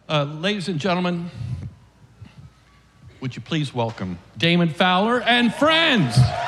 Ladies and gentlemen, would you please welcome Damon Fowler and friends?